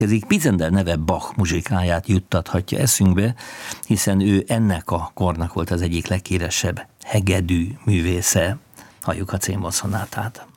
Pizzendel neve Bach muzsikáját juttathatja eszünkbe, hiszen ő ennek a kornak volt az egyik leghíresebb hegedű művésze. Halljuk a C-moll szonátát.